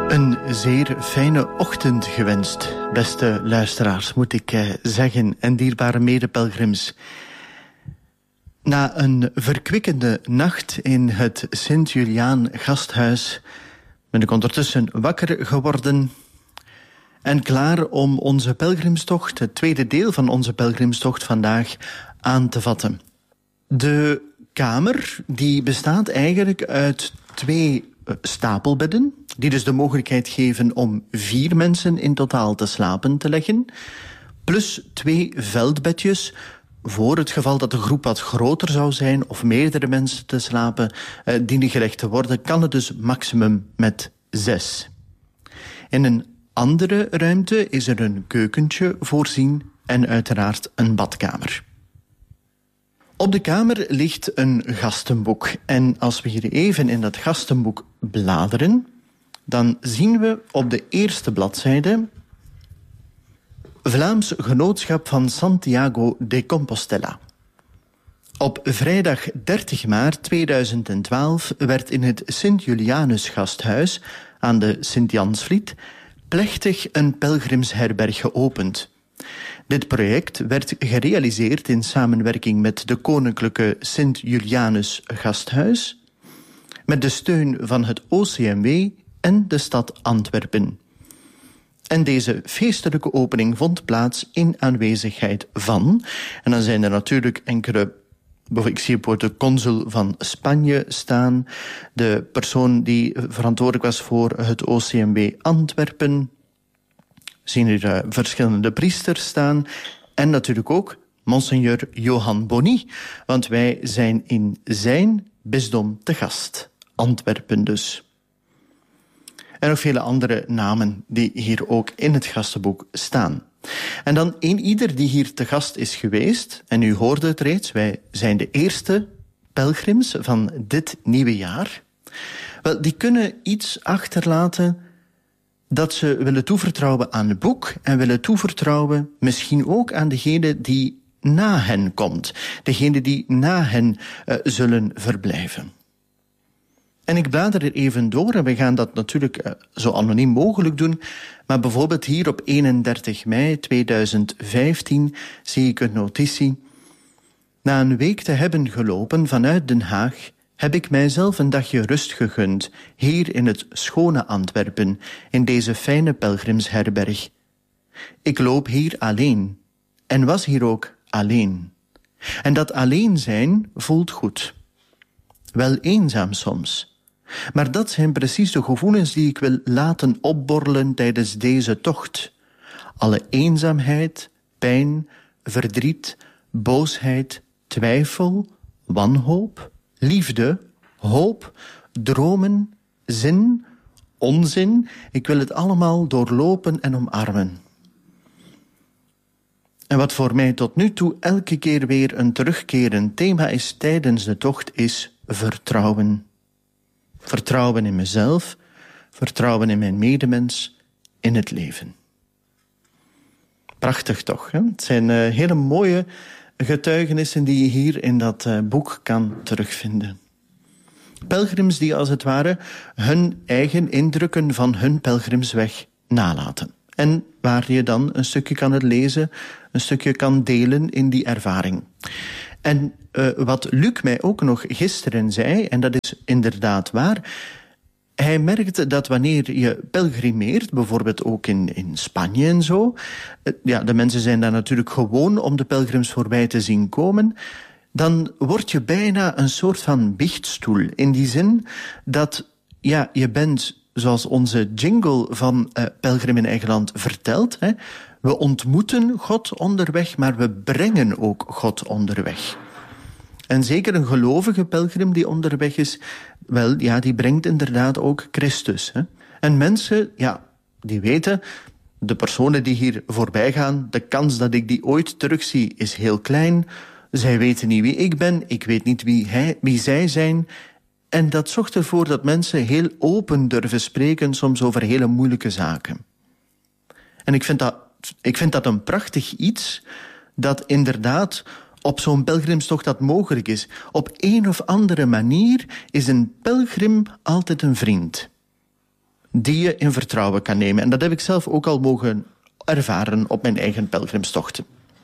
Een zeer fijne ochtend gewenst, beste luisteraars, moet ik zeggen, en dierbare medepelgrims. Na een verkwikkende nacht in het Sint-Juliaan gasthuis ben ik ondertussen wakker geworden en klaar om onze pelgrimstocht, het tweede deel van onze pelgrimstocht vandaag, aan te vatten. De kamer die bestaat eigenlijk uit 2 stapelbedden, die dus de mogelijkheid geven om 4 mensen in totaal te slapen te leggen, plus 2 veldbedjes, voor het geval dat de groep wat groter zou zijn of meerdere mensen te slapen dienen gelegd te worden, kan het dus maximum met 6. In een andere ruimte is er een keukentje voorzien en uiteraard een badkamer. Op de kamer ligt een gastenboek. En als we hier even in dat gastenboek bladeren, dan zien we op de eerste bladzijde Vlaams Genootschap van Santiago de Compostela. Op vrijdag 30 maart 2012 werd in het Sint-Julianus gasthuis aan de Sint-Jansvliet plechtig een pelgrimsherberg geopend. Dit project werd gerealiseerd in samenwerking met de Koninklijke Sint-Julianus Gasthuis, met de steun van het OCMW en de stad Antwerpen. En deze feestelijke opening vond plaats in aanwezigheid van, en dan zijn er natuurlijk enkele, ik zie op de consul van Spanje staan, de persoon die verantwoordelijk was voor het OCMW Antwerpen, zien hier verschillende priesters staan en natuurlijk ook Monseigneur Johan Bonny, want wij zijn in zijn bisdom te gast, Antwerpen dus. En nog vele andere namen die hier ook in het gastenboek staan. En dan ieder die hier te gast is geweest, en u hoorde het reeds, wij zijn de eerste pelgrims van dit nieuwe jaar. Wel, die kunnen iets achterlaten dat ze willen toevertrouwen aan het boek en willen toevertrouwen misschien ook aan degene die na hen komt. Degene die na hen zullen verblijven. En ik blader er even door en we gaan dat natuurlijk zo anoniem mogelijk doen. Maar bijvoorbeeld hier op 31 mei 2015 zie ik een notitie. Na een week te hebben gelopen vanuit Den Haag heb ik mijzelf een dagje rust gegund, hier in het schone Antwerpen, in deze fijne pelgrimsherberg. Ik loop hier alleen en was hier ook alleen. En dat alleen zijn voelt goed. Wel eenzaam soms. Maar dat zijn precies de gevoelens die ik wil laten opborrelen tijdens deze tocht. Alle eenzaamheid, pijn, verdriet, boosheid, twijfel, wanhoop, liefde, hoop, dromen, zin, onzin. Ik wil het allemaal doorlopen en omarmen. En wat voor mij tot nu toe elke keer weer een terugkerend thema is tijdens de tocht, is vertrouwen. Vertrouwen in mezelf, vertrouwen in mijn medemens, in het leven. Prachtig toch, hè? Het zijn hele mooie getuigenissen die je hier in dat boek kan terugvinden. Pelgrims die als het ware hun eigen indrukken van hun pelgrimsweg nalaten. En waar je dan een stukje kan het lezen, een stukje kan delen in die ervaring. En wat Luc mij ook nog gisteren zei, en dat is inderdaad waar, hij merkte dat wanneer je pelgrimeert, bijvoorbeeld ook in Spanje en zo, de mensen zijn daar natuurlijk gewoon om de pelgrims voorbij te zien komen, dan word je bijna een soort van biechtstoel. In die zin dat je bent, zoals onze jingle van Pelgrim in Eigen Land vertelt, hè, we ontmoeten God onderweg, maar we brengen ook God onderweg. En zeker een gelovige pelgrim die onderweg is, die brengt inderdaad ook Christus. Hè. En mensen, die weten, de personen die hier voorbij gaan, de kans dat ik die ooit terugzie is heel klein. Zij weten niet wie ik ben, ik weet niet wie zij zijn. En dat zorgt ervoor dat mensen heel open durven spreken, soms over hele moeilijke zaken. En ik vind dat een prachtig iets, dat inderdaad op zo'n pelgrimstocht dat mogelijk is. Op een of andere manier is een pelgrim altijd een vriend. die je in vertrouwen kan nemen. En dat heb ik zelf ook al mogen ervaren op mijn eigen pelgrimstochten.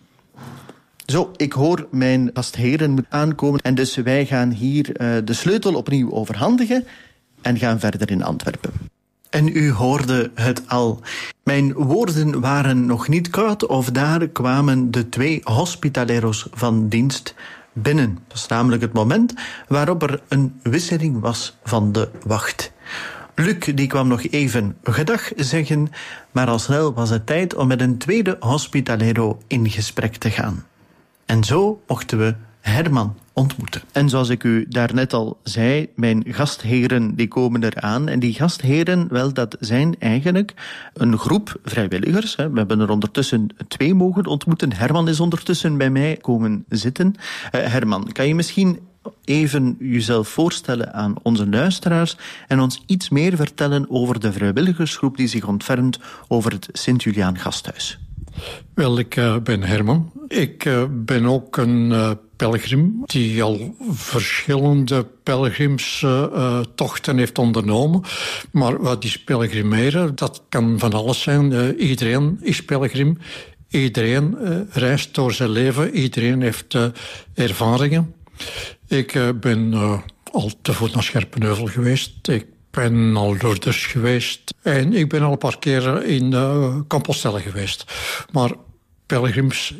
Zo, ik hoor mijn gastheren aankomen en dus wij gaan hier de sleutel opnieuw overhandigen en gaan verder in Antwerpen. En u hoorde het al. Mijn woorden waren nog niet koud of daar kwamen de 2 hospitaleros van dienst binnen. Dat is namelijk het moment waarop er een wisseling was van de wacht. Luc die kwam nog even gedag zeggen, maar al snel was het tijd om met een tweede hospitalero in gesprek te gaan. En zo mochten we Herman ontmoeten. En zoals ik u daarnet al zei, mijn gastheren die komen eraan. En die gastheren, wel, dat zijn eigenlijk een groep vrijwilligers. We hebben er ondertussen 2 mogen ontmoeten. Herman is ondertussen bij mij komen zitten. Herman, kan je misschien even jezelf voorstellen aan onze luisteraars en ons iets meer vertellen over de vrijwilligersgroep die zich ontfermt over het Sint-Juliaan Gasthuis? Wel, ik ben Herman. Ik ben ook een pelgrim die al verschillende pelgrimstochten heeft ondernomen. Maar wat is pelgrimeren? Dat kan van alles zijn. Iedereen is pelgrim. Iedereen reist door zijn leven. Iedereen heeft ervaringen. Ik ben al te voet naar Scherpenheuvel geweest. Ik ben al Lourdes geweest. En ik ben al een paar keer in Compostela geweest. Maar pelgrims,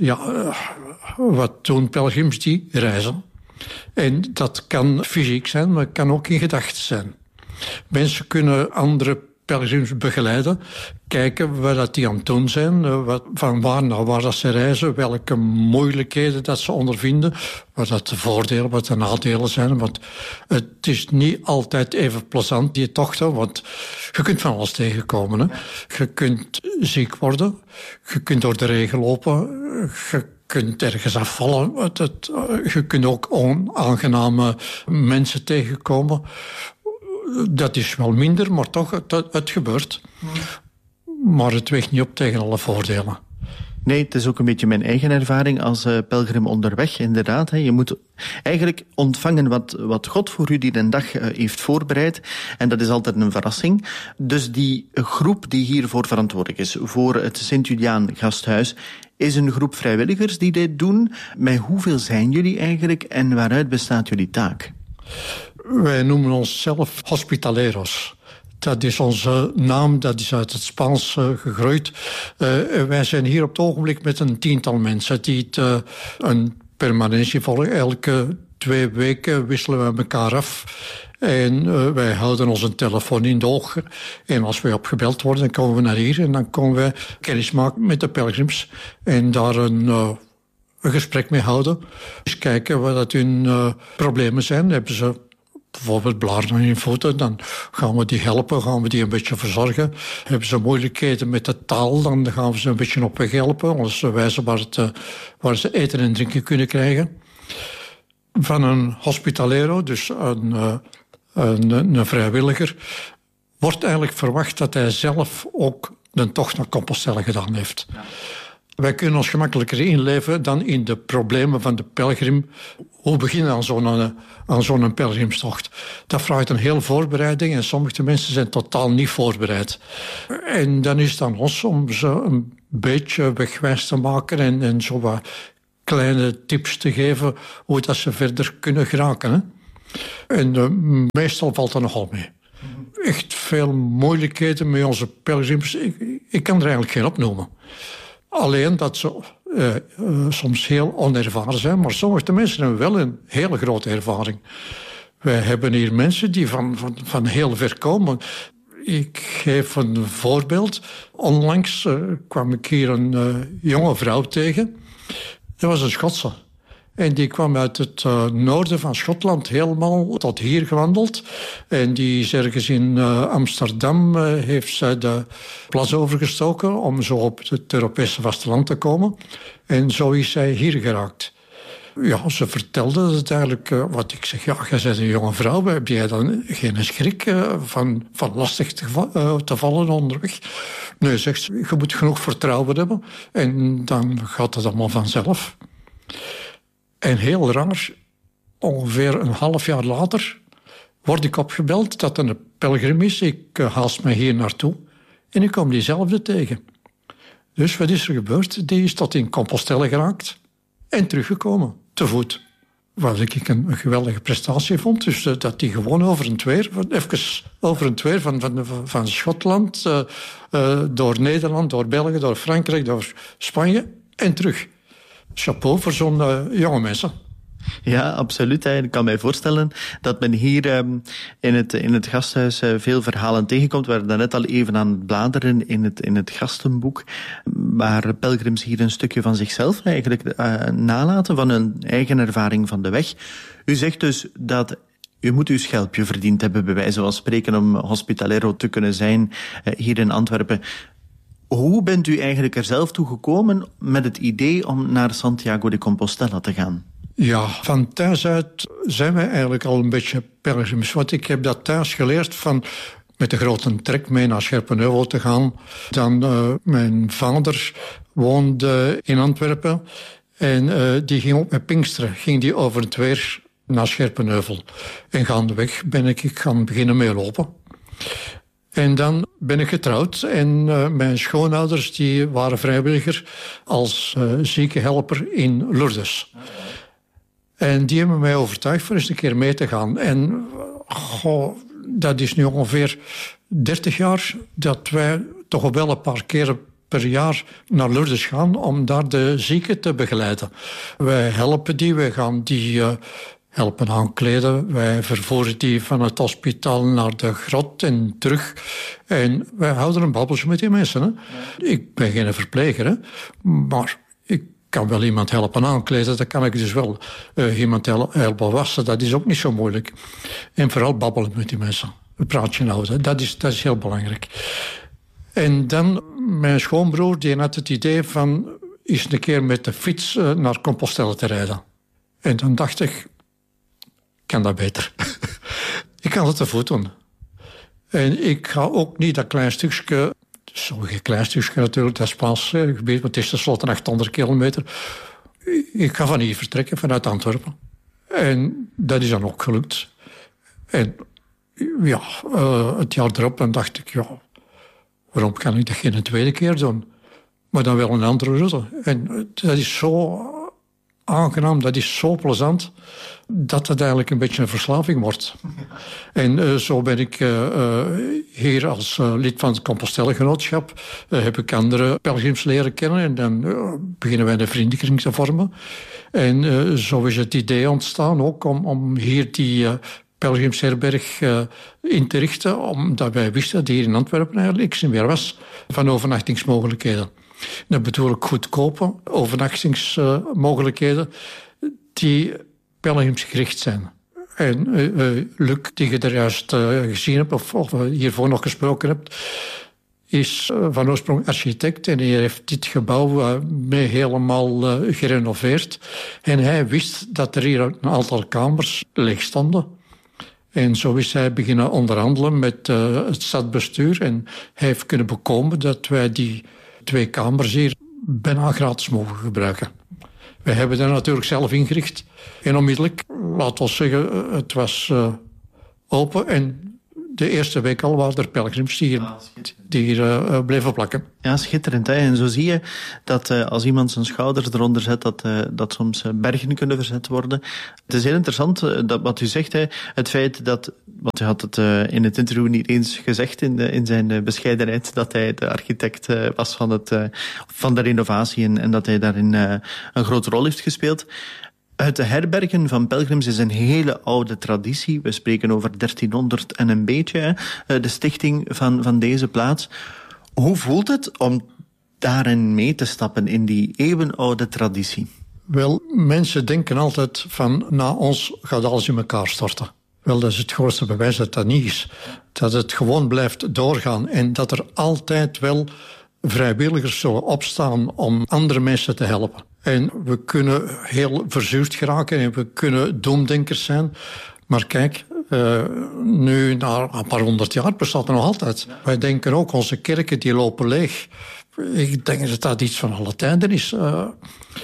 wat doen pelgrims? Die reizen. En dat kan fysiek zijn, maar het kan ook in gedachten zijn. Mensen kunnen andere pelgrims begeleiden, kijken wat dat die aan het doen zijn, van waar naar waar dat ze reizen, welke moeilijkheden dat ze ondervinden, wat dat de voordelen, wat de nadelen zijn. Want het is niet altijd even plezant, die tochten, want je kunt van alles tegenkomen. Hè. Je kunt ziek worden, je kunt door de regen lopen, je kunt ergens afvallen, je kunt ook onaangename mensen tegenkomen. Dat is wel minder, maar toch, het gebeurt. Maar het weegt niet op tegen alle voordelen. Nee, het is ook een beetje mijn eigen ervaring als pelgrim onderweg, inderdaad. Je moet eigenlijk ontvangen wat God voor u die dag heeft voorbereid. En dat is altijd een verrassing. Dus die groep die hiervoor verantwoordelijk is, voor het Sint-Juliaan Gasthuis, is een groep vrijwilligers die dit doen. Met hoeveel zijn jullie eigenlijk en waaruit bestaat jullie taak? Wij noemen onszelf hospitaleros. Dat is onze naam, dat is uit het Spaans gegroeid. Wij zijn hier op het ogenblik met een 10-tal mensen die een permanentie volgen. Elke 2 weken wisselen we elkaar af. En wij houden onze telefoon in de oog. En als wij opgebeld worden, dan komen we naar hier en dan komen we kennis maken met de pelgrims. En daar een gesprek mee houden. Dus kijken wat dat hun problemen zijn. Hebben ze bijvoorbeeld blaren in hun voeten, dan gaan we die helpen, gaan we die een beetje verzorgen. Hebben ze moeilijkheden met de taal, dan gaan we ze een beetje op weg helpen. Als ze wijzen waar ze eten en drinken kunnen krijgen. Van een hospitalero, dus een vrijwilliger, wordt eigenlijk verwacht dat hij zelf ook de tocht naar Compostela gedaan heeft. Ja. Wij kunnen ons gemakkelijker inleven dan in de problemen van de pelgrim. Hoe beginnen aan zo'n pelgrimstocht? Dat vraagt een heel voorbereiding en sommige mensen zijn totaal niet voorbereid. En dan is het aan ons om ze een beetje wegwijs te maken en zo wat kleine tips te geven hoe dat ze verder kunnen geraken. Hè? En meestal valt dat nogal mee. Echt veel moeilijkheden met onze pelgrims. Ik kan er eigenlijk geen opnoemen. Alleen dat ze soms heel onervaren zijn, maar sommige mensen hebben wel een hele grote ervaring. Wij hebben hier mensen die van heel ver komen. Ik geef een voorbeeld. Onlangs kwam ik hier een jonge vrouw tegen. Dat was een Schotse. En die kwam uit het noorden van Schotland helemaal tot hier gewandeld. En die is ergens in Amsterdam, heeft zij de plas overgestoken om zo op het Europese vasteland te komen. En zo is zij hier geraakt. Ja, ze vertelde het eigenlijk, wat ik zeg, ja, jij bent een jonge vrouw, heb jij dan geen schrik van lastig te vallen onderweg? Nee, zegt ze, je moet genoeg vertrouwen hebben en dan gaat het allemaal vanzelf. En heel raar, ongeveer een half jaar later, word ik opgebeld dat er een pelgrim is. Ik haast mij hier naartoe en ik kom diezelfde tegen. Dus wat is er gebeurd? Die is tot in Compostelle geraakt en teruggekomen, te voet. Wat ik een geweldige prestatie vond. Dus dat die gewoon over een tweer van Schotland, door Nederland, door België, door Frankrijk, door Spanje en terug. Chapeau voor zo'n jonge mensen. Ja, absoluut. Ik kan mij voorstellen dat men hier in het gasthuis veel verhalen tegenkomt. We waren daarnet al even aan het bladeren in het gastenboek, waar pelgrims hier een stukje van zichzelf eigenlijk nalaten, van hun eigen ervaring van de weg. U zegt dus dat u moet uw schelpje verdiend hebben, bij wijze van spreken, om hospitalero te kunnen zijn hier in Antwerpen. Hoe bent u eigenlijk er zelf toe gekomen met het idee om naar Santiago de Compostela te gaan? Ja, van thuis uit zijn wij eigenlijk al een beetje pelgrims. Want ik heb dat thuis geleerd van met de grote trek mee naar Scherpenheuvel te gaan. Dan mijn vader woonde in Antwerpen en die ging ook met Pinksteren. Ging die over het weer naar Scherpenheuvel. En gaandeweg ben ik gaan beginnen mee lopen. En dan ben ik getrouwd en mijn schoonouders die waren vrijwilliger als ziekenhelper in Lourdes. En die hebben mij overtuigd voor eens een keer mee te gaan. En dat is nu ongeveer 30 jaar dat wij toch wel een paar keren per jaar naar Lourdes gaan om daar de zieken te begeleiden. Wij helpen die, wij gaan die helpen aankleden. Wij vervoeren die van het hospitaal naar de grot en terug. En wij houden een babbeltje met die mensen. Hè. Ja. Ik ben geen verpleger, hè, maar ik kan wel iemand helpen aankleden. Dan kan ik dus wel iemand helpen wassen. Dat is ook niet zo moeilijk. En vooral babbelen met die mensen. Een praatje houden. Dat is heel belangrijk. En dan, mijn schoonbroer, die had het idee van eens een keer met de fiets naar Compostelle te rijden. En dan dacht ik kan dat beter. Ik kan het te voet doen. En ik ga ook niet dat klein stukje, sommige klein stukje natuurlijk, dat Spaanse gebied, want het is tenslotte 800 kilometer. Ik ga van hier vertrekken, vanuit Antwerpen. En dat is dan ook gelukt. En ja, het jaar erop, dan dacht ik, ja, waarom kan ik dat geen tweede keer doen? Maar dan wel een andere route. En dat is zo aangenaam, dat is zo plezant, dat het eigenlijk een beetje een verslaving wordt. En zo ben ik hier als lid van het Compostelle-genootschap, heb ik andere pelgrims leren kennen en dan beginnen wij een vriendenkring te vormen. En zo is het idee ontstaan ook om hier die pelgrimsherberg in te richten, omdat wij wisten dat hier in Antwerpen eigenlijk niks meer was van overnachtingsmogelijkheden. Dat bedoel ik goedkope overnachtingsmogelijkheden die pelgrimsgericht zijn. En Luc, die je er juist gezien hebt, of hiervoor nog gesproken hebt, is van oorsprong architect en hij heeft dit gebouw mee helemaal gerenoveerd. En hij wist dat er hier een aantal kamers leeg stonden. En zo is hij beginnen onderhandelen met het stadsbestuur en hij heeft kunnen bekomen dat wij die 2 kamers hier bijna gratis mogen gebruiken. We hebben dat natuurlijk zelf ingericht. En onmiddellijk, laten we zeggen, het was open. En de eerste week al waren er pelgrims die hier bleven plakken. Ja, schitterend. Hè? En zo zie je dat als iemand zijn schouders eronder zet, dat soms bergen kunnen verzet worden. Het is heel interessant wat u zegt. Hè? Het feit dat, want u had het in het interview niet eens gezegd in zijn bescheidenheid, dat hij de architect was van de renovatie en dat hij daarin een grote rol heeft gespeeld. Het herbergen van pelgrims is een hele oude traditie. We spreken over 1300 en een beetje, de stichting van deze plaats. Hoe voelt het om daarin mee te stappen in die eeuwenoude traditie? Wel, mensen denken altijd van, na ons gaat alles in elkaar storten. Wel, dat is het grootste bewijs dat dat niet is. Dat het gewoon blijft doorgaan en dat er altijd wel vrijwilligers zullen opstaan om andere mensen te helpen. En we kunnen heel verzuurd geraken en we kunnen doemdenkers zijn. Maar kijk, nu na een paar 100 jaar bestaat er nog altijd. Ja. Wij denken ook, onze kerken die lopen leeg. Ik denk dat dat iets van alle tijden is.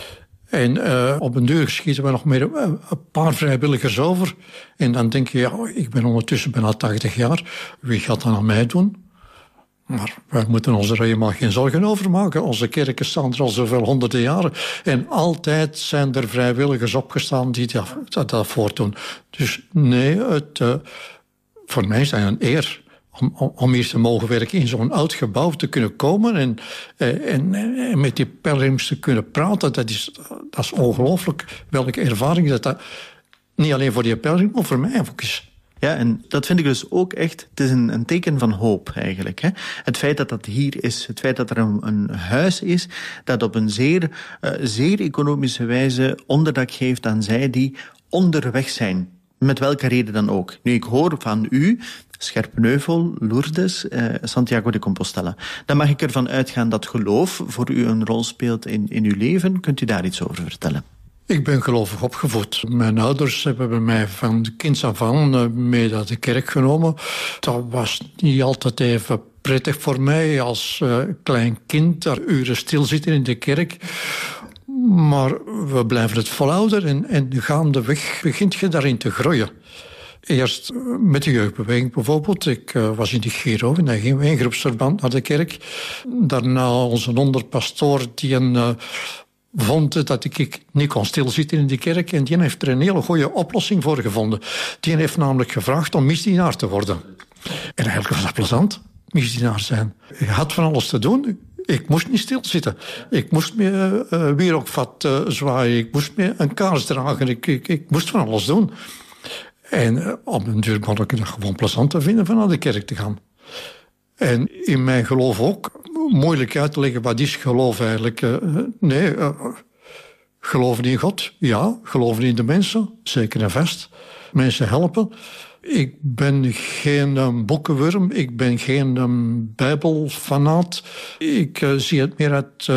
En op een duur schieten we nog meer een paar vrijwilligers over. En dan denk je, ja, ik ben ondertussen bijna 80 jaar. Wie gaat dat aan mij doen? Maar wij moeten ons er helemaal geen zorgen over maken. Onze kerken staan er al zoveel honderden jaren. En altijd zijn er vrijwilligers opgestaan die dat voortdoen. Dus nee, voor mij is dat een eer om hier te mogen werken in zo'n oud gebouw te kunnen komen en met die pelgrims te kunnen praten. Dat is ongelooflijk welke ervaring dat niet alleen voor die pelgrim, maar voor mij ook is. Ja, en dat vind ik dus ook echt, het is een teken van hoop eigenlijk. Hè? Het feit dat dat hier is, het feit dat er een huis is dat op een zeer economische wijze onderdak geeft aan zij die onderweg zijn. Met welke reden dan ook. Nu, ik hoor van u, Scherpenheuvel, Lourdes, Santiago de Compostela. Dan mag ik ervan uitgaan dat geloof voor u een rol speelt in uw leven. Kunt u daar iets over vertellen? Ik ben gelovig opgevoed. Mijn ouders hebben mij van kinds af aan mee naar de kerk genomen. Dat was niet altijd even prettig voor mij als klein kind. Daar uren stilzitten in de kerk. Maar we blijven het volhouden en gaandeweg begint je daarin te groeien. Eerst met de jeugdbeweging bijvoorbeeld. Ik was in de Giro en dan gingen we in groepsverband naar de kerk. Daarna onze onderpastoor die vond dat ik niet kon stilzitten in de kerk. En die heeft er een hele goede oplossing voor gevonden. Die heeft namelijk gevraagd om misdienaar te worden. En eigenlijk was dat plezant, misdienaar zijn. Je had van alles te doen. Ik moest niet stilzitten. Ik moest me wierookvat zwaaien. Ik moest me een kaars dragen. Ik moest van alles doen. En op een duur begon ik het gewoon plezant te vinden van naar de kerk te gaan. En in mijn geloof ook, moeilijk uit te leggen wat is geloof eigenlijk. Geloven in God, ja. Geloven in de mensen, zeker en vast. Mensen helpen. Ik ben geen boekenwurm, ik ben geen bijbelfanaat. Ik zie het meer uit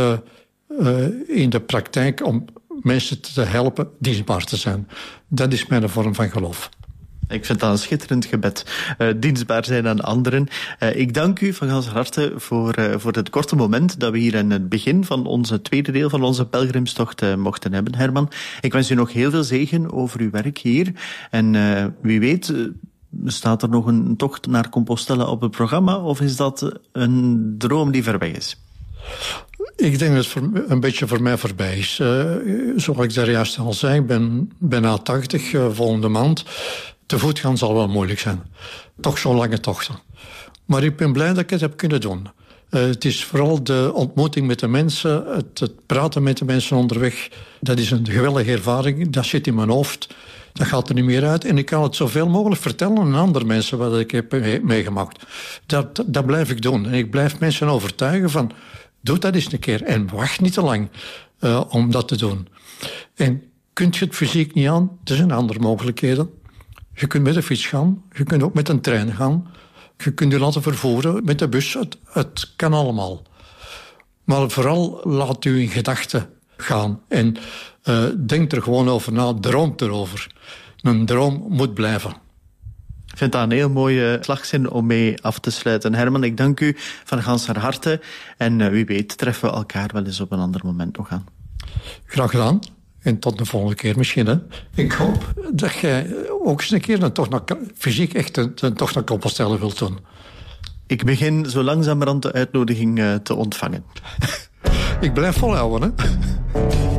in de praktijk om mensen te helpen dienstbaar te zijn. Dat is mijn vorm van geloof. Ik vind dat een schitterend gebed. Dienstbaar zijn aan anderen. Ik dank u van ganser harte voor het korte moment dat we hier in het begin van onze tweede deel van onze pelgrimstocht mochten hebben, Herman. Ik wens u nog heel veel zegen over uw werk hier. En wie weet, staat er nog een tocht naar Compostela op het programma? Of is dat een droom die ver weg is? Ik denk dat het een beetje voor mij voorbij is. Zoals ik daar juist al zei, ik ben bijna 80 volgende maand. Te voet gaan zal wel moeilijk zijn. Toch zo'n lange tochten. Maar ik ben blij dat ik het heb kunnen doen. Het is vooral de ontmoeting met de mensen, het praten met de mensen onderweg. Dat is een geweldige ervaring. Dat zit in mijn hoofd. Dat gaat er niet meer uit. En ik kan het zoveel mogelijk vertellen aan andere mensen wat ik heb meegemaakt. Dat blijf ik doen. En ik blijf mensen overtuigen van, doe dat eens een keer. En wacht niet te lang om dat te doen. En kunt je het fysiek niet aan, er zijn andere mogelijkheden. Je kunt met de fiets gaan, je kunt ook met een trein gaan. Je kunt je laten vervoeren met de bus, het kan allemaal. Maar vooral laat u in gedachten gaan. En denk er gewoon over na, droom erover. Een droom moet blijven. Ik vind dat een heel mooie slagzin om mee af te sluiten. Herman, ik dank u van ganser harte. En wie weet treffen we elkaar wel eens op een ander moment nog aan. Graag gedaan. En tot de volgende keer misschien. Hè. Ik hoop dat jij ook eens een keer fysiek echt een tocht naar Compostela wilt doen. Ik begin zo langzamerhand de uitnodiging te ontvangen. Ik blijf volhouden, hè.